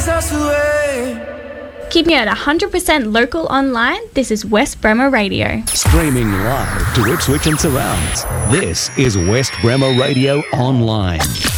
us away. Keeping it 100% local online, this is West Bremer Radio. Streaming live to Ipswich and surrounds. This is West Bremer Radio Online.